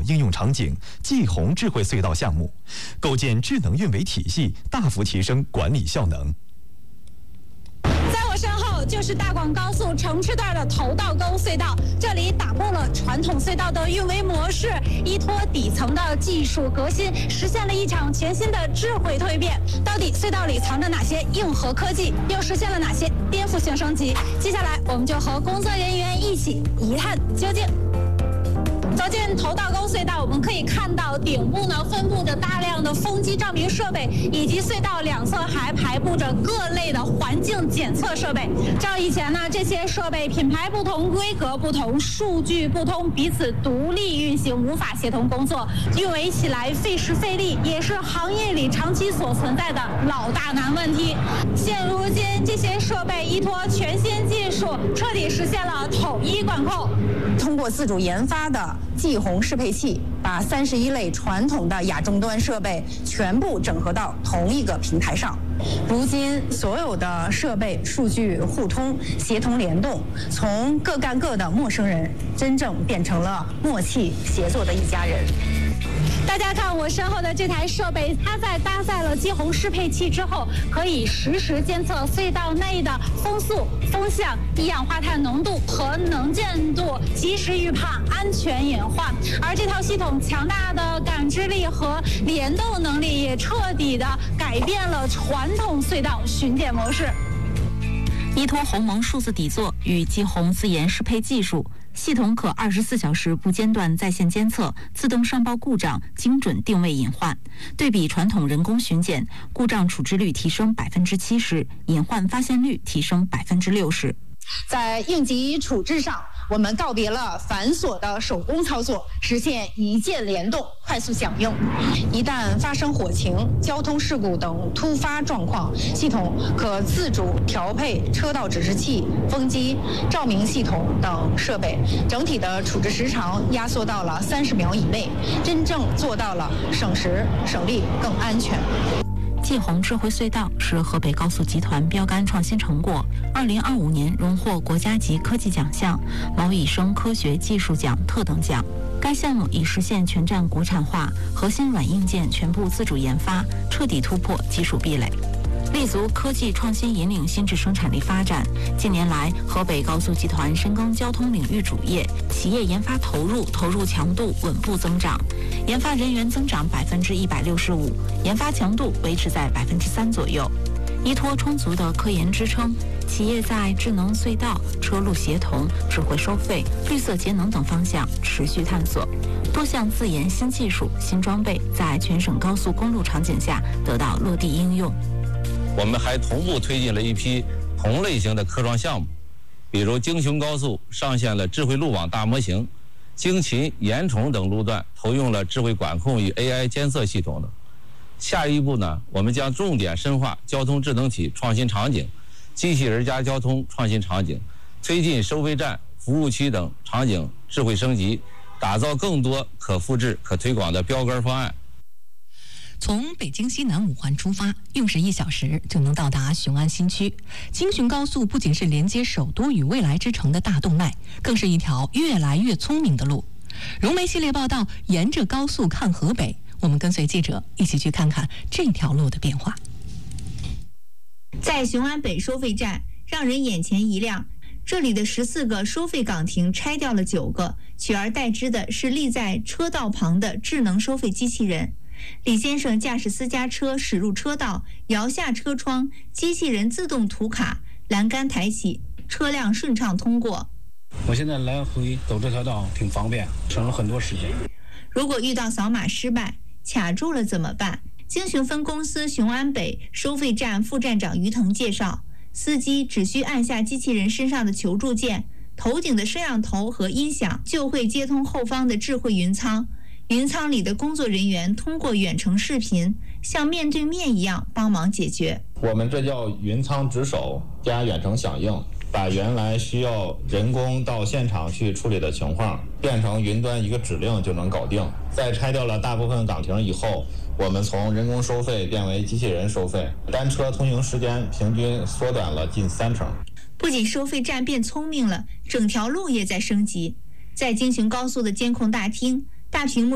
应用场景季红智慧隧道项目，构建智能运维体系，大幅提升管理效能。 在我身后就是大广高速城池段的头道沟隧道，这里打破了传统隧道的运维模式，依托底层的技术革新，实现了一场全新的智慧蜕变。到底隧道里藏着哪些硬核科技，又实现了哪些颠覆性升级？接下来我们就和工作人员一起一探究竟。走进头道沟隧道，我们可以看到顶部呢分布着大量的风机照明设备，以及隧道两侧还排布着各类的环境检测设备。照以前呢，这些设备品牌不同、规格不同、数据不通，彼此独立运行，无法协同工作，运维起来费时费力，也是行业里长期所存在的老大难问题。现如今，这些设备依托全新技术，彻底实现了统一管控。 通过自主研发的季红适配器，把31类传统的亚终端设备全部整合到同一个平台上。如今，所有的设备数据互通、协同联动，从各干各的陌生人，真正变成了默契协作的一家人。 大家看我身后的这台设备，它在搭载了季红适配器之后，可以实时监测隧道内的风速、风向、一氧化碳浓度和能见度，及时预判安全隐患。而这套系统强大的感知力和联动能力，也彻底的改变了传统隧道巡检模式。 依托鸿蒙数字底座与季红自研适配技术，系统可24小时不间断在线监测，自动上报故障，精准定位隐患。对比传统人工巡检，故障处置率提升70%，隐患发现率提升60%。 在应急处置上，我们告别了繁琐的手工操作，实现一键联动、快速响应。一旦发生火情、交通事故等突发状况，系统可自主调配车道指示器、风机、照明系统等设备，整体的处置时长压缩到了30秒以内，真正做到了省时、省力、更安全。 季红智慧隧道是河北高速集团标杆创新成果，2025年荣获国家级科技奖项、毛以升科学技术奖特等奖。该项目已实现全站国产化，核心软硬件全部自主研发，彻底突破技术壁垒。立足科技创新引领新质生产力发展。近年来，河北高速集团深耕交通领域主业，企业研发投入强度稳步增长，研发人员增长165%，研发强度维持在3%左右。依托充足的科研支撑，企业在智能隧道、车路协同、智慧收费、绿色节能等方向持续探索，多项自研新技术、新装备在全省高速公路场景下得到落地应用。 我们还同步推进了一批同类型的科创项目，比如京雄高速上线了智慧路网大模型，京秦、盐崇等路段投用了智慧管控与 AI 监测系统等。下一步呢，我们将重点深化交通智能体创新场景、机器人加交通创新场景，推进收费站、服务区等场景智慧升级，打造更多可复制、可推广的标杆方案。 从北京西南五环出发，用时1小时就能到达雄安新区。京雄高速不仅是连接首都与未来之城的大动脉，更是一条越来越聪明的路。融媒系列报道，沿着高速看河北，我们跟随记者一起去看看这条路的变化。 在雄安北收费站，让人眼前一亮。这里的14个收费岗亭拆掉了9个，取而代之的是立在车道旁的智能收费机器人。李先生驾驶私家车驶入车道，摇下车窗，机器人自动涂卡，栏杆抬起，车辆顺畅通过。 我现在来回走这条道挺方便，省了很多时间。 如果遇到扫码失败，卡住了怎么办？京雄分公司雄安北收费站副站长于腾介绍，司机只需按下机器人身上的求助键，头顶的摄像头和音响就会接通后方的智慧云舱。云舱里的工作人员通过远程视频，像面对面一样帮忙解决。 我们这叫云舱值守加远程响应，把原来需要人工到现场去处理的情况，变成云端一个指令就能搞定。在拆掉了大部分岗亭以后，我们从人工收费变为机器人收费，单车通行时间平均缩短了近30%。 不仅收费站变聪明了，整条路也在升级。在京雄高速的监控大厅，大屏幕